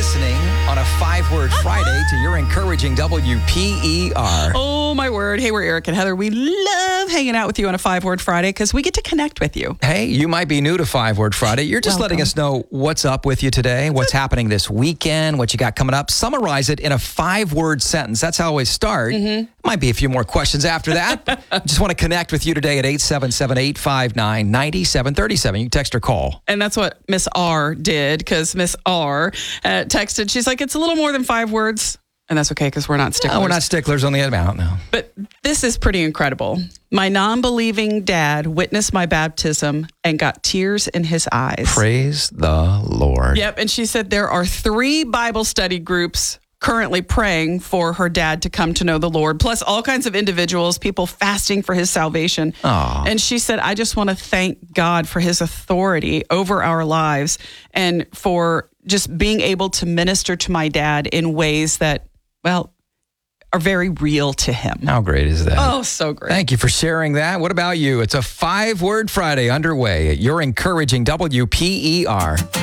listening on a 5-word Friday to your encouraging WPER. Oh, my word. Hey, we're Eric and Heather. We love hanging out with you on a 5-word Friday because we get to connect with you. Hey, you might be new to 5-word Friday. You're just letting us know what's up with you today, what's happening this weekend, what you got coming up. Summarize it in a 5-word sentence. That's how I always start. Might be a few more questions after that. Just want to connect with you today at 877-859-9737. You can text or call. And that's what Miss R did because Miss R texted. She's like, it's a little more than 5 words. And that's okay because we're not sticklers. No, we're not sticklers on the amount, no. But this is pretty incredible. My non-believing dad witnessed my baptism and got tears in his eyes. Praise the Lord. Yep. And she said there are 3 Bible study groups currently praying for her dad to come to know the Lord, plus all kinds of individuals, people fasting for his salvation. Aww. And she said, I just want to thank God for his authority over our lives and for just being able to minister to my dad in ways that, well, are very real to him. How great is that? Oh, so great. Thank you for sharing that. What about you? It's a 5-word Friday underway at your encouraging WPER.